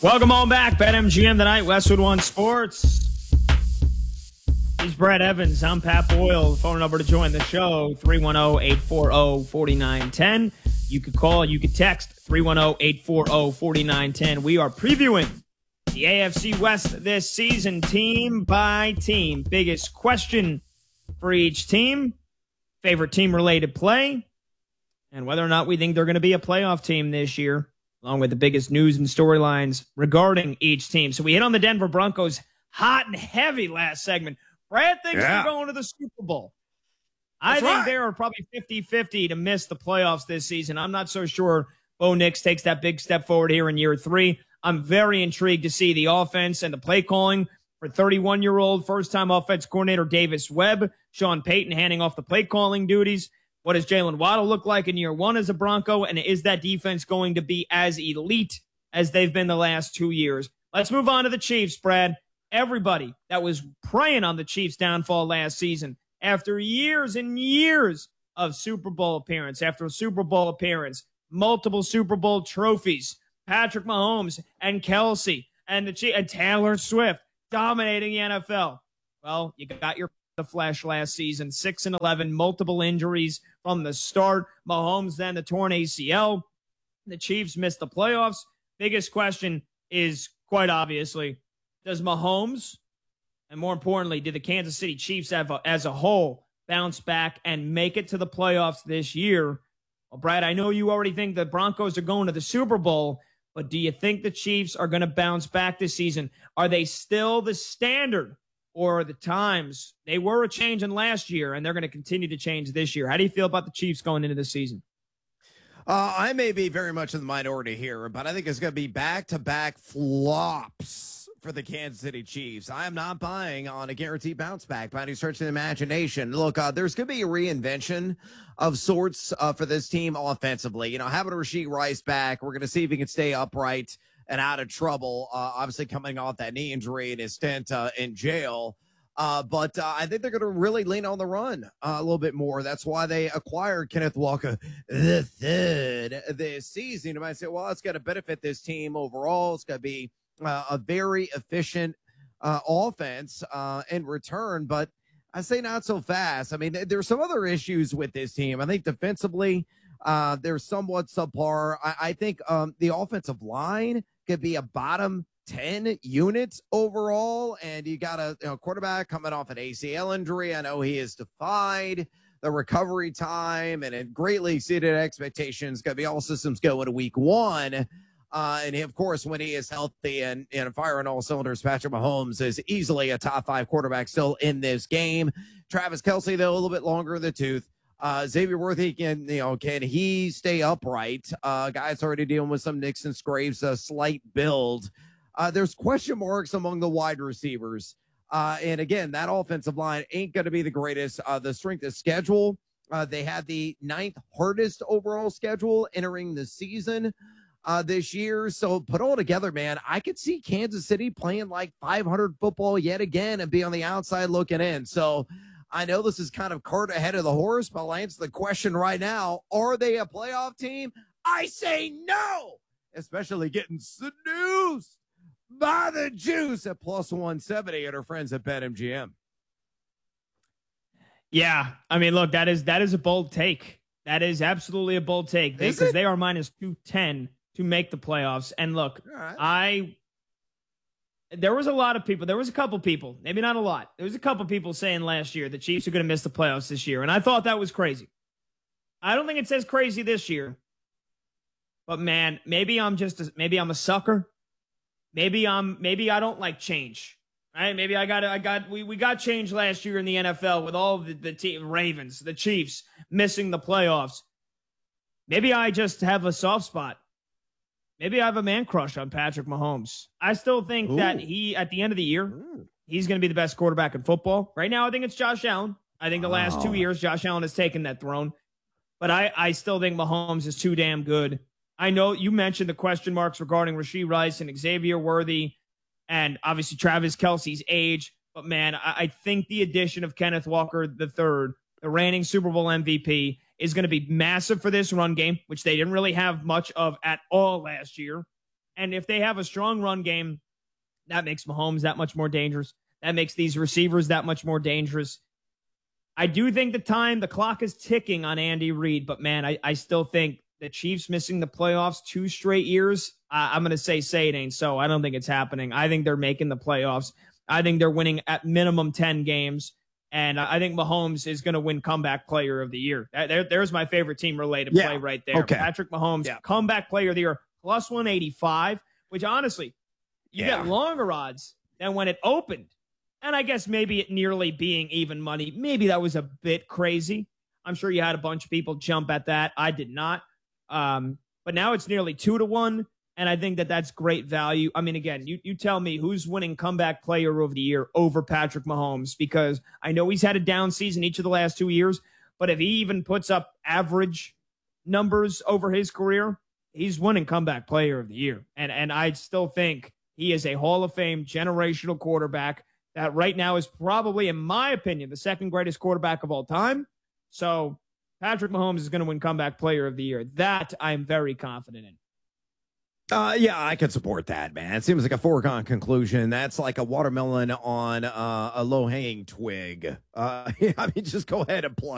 Welcome on back. BetMGM tonight, Westwood One Sports. He's Brad Evans. I'm Pat Boyle. Phone number to join the show, 310-840-4910. You could call, you could text, 310-840-4910. We are previewing the AFC West this season, team by team. Biggest question for each team, favorite team-related play, and whether or not we think they're going to be a playoff team this year, along with the biggest news and storylines regarding each team. So we hit on the Denver Broncos hot and heavy last segment. Brad thinks they're going to the Super Bowl. I think they are probably 50-50 to miss the playoffs this season. I'm not so sure Bo Nix takes that big step forward here in year 3. I'm very intrigued to see the offense and the play calling for 31-year-old first-time offense coordinator Davis Webb. Sean Payton handing off the play calling duties. What does Jalen Waddle look like in year 1 as a Bronco? And is that defense going to be as elite as they've been the last 2 years? Let's move on to the Chiefs, Brad. Everybody that was preying on the Chiefs' downfall last season, after years and years of Super Bowl appearance, after Super Bowl appearance, multiple Super Bowl trophies, Patrick Mahomes and Kelsey and and Taylor Swift dominating the NFL. Well, you got the flesh last season, 6-11, multiple injuries from the start. Mahomes then the torn ACL. The Chiefs missed the playoffs. Biggest question is, quite obviously, does Mahomes, and more importantly, do the Kansas City Chiefs as a whole bounce back and make it to the playoffs this year? Well, Brad, I know you already think the Broncos are going to the Super Bowl, but do you think the Chiefs are going to bounce back this season? Are they still the standard? Or the times, they were a change in last year, and they're going to continue to change this year. How do you feel about the Chiefs going into the season? I may be very much in the minority here, but I think it's going to be back-to-back flops for the Kansas City Chiefs. I am not buying on a guaranteed bounce back by any stretch of the imagination. Look, there's going to be a reinvention of sorts for this team offensively. You know, having Rashee Rice back, we're going to see if he can stay upright and out of trouble, obviously coming off that knee injury and his stint in jail. But I think they're going to really lean on the run a little bit more. That's why they acquired Kenneth Walker III this season. You might say, well, it's going to benefit this team overall. It's going to be a very efficient offense in return. But I say not so fast. I mean, there's some other issues with this team. I think defensively, they're somewhat subpar. I think the offensive line could be a bottom 10 units overall, and you got a quarterback coming off an ACL injury. I know he has defied the recovery time and it greatly exceeded expectations. Going to be all systems go into week 1. And of course, when he is healthy and firing all cylinders, Patrick Mahomes is easily a top 5 quarterback still in this game. Travis Kelce, though, a little bit longer in the tooth. Xavier Worthy can he stay upright? Guys already dealing with some nicks and scrapes, a slight build. There's question marks among the wide receivers. And again, that offensive line ain't going to be the greatest. The strength of schedule, they had the 9th hardest overall schedule entering the season this year. So put all together, man, I could see Kansas City playing like 500 football yet again and be on the outside looking in. So I know this is kind of cart ahead of the horse, but I'll answer the question right now. Are they a playoff team? I say no, especially getting seduced by the juice at plus 170 at our friends at BetMGM. Yeah, I mean, look, that is a bold take. That is absolutely a bold take because they are minus 210 to make the playoffs. And look, there was a lot of people. There was a couple people, maybe not a lot. There was a couple people saying last year the Chiefs are going to miss the playoffs this year. And I thought that was crazy. I don't think it says crazy this year. But man, maybe I'm a sucker. Maybe I don't like change. Right? Maybe we got change last year in the NFL with all of the team, Ravens, the Chiefs missing the playoffs. Maybe I just have a soft spot. Maybe I have a man crush on Patrick Mahomes. I still think that at the end of the year, he's going to be the best quarterback in football. Right now, I think it's Josh Allen. I think the last 2 years, Josh Allen has taken that throne. But I still think Mahomes is too damn good. I know you mentioned the question marks regarding Rashee Rice and Xavier Worthy and obviously Travis Kelce's age. But, man, I think the addition of Kenneth Walker III, the reigning Super Bowl MVP, is going to be massive for this run game, which they didn't really have much of at all last year. And if they have a strong run game, that makes Mahomes that much more dangerous. That makes these receivers that much more dangerous. I do think the clock is ticking on Andy Reid, but man, I still think the Chiefs missing the playoffs 2 straight years, I'm going to say it ain't so. I don't think it's happening. I think they're making the playoffs. I think they're winning at minimum 10 games. And I think Mahomes is going to win comeback player of the year. There's my favorite team related play right there. Okay. Patrick Mahomes, comeback player of the year, plus 185, which honestly, you get longer odds than when it opened. And I guess maybe it nearly being even money, maybe that was a bit crazy. I'm sure you had a bunch of people jump at that. I did not. But now it's nearly 2-1. And I think that's great value. I mean, again, you tell me who's winning comeback player of the year over Patrick Mahomes, because I know he's had a down season each of the last 2 years, but if he even puts up average numbers over his career, he's winning comeback player of the year. And I still think he is a Hall of Fame generational quarterback that right now is probably, in my opinion, the second greatest quarterback of all time. So Patrick Mahomes is going to win comeback player of the year. That I'm very confident in. Yeah, I can support that, man. It seems like a foregone conclusion. That's like a watermelon on a low-hanging twig. I mean, just go ahead and plug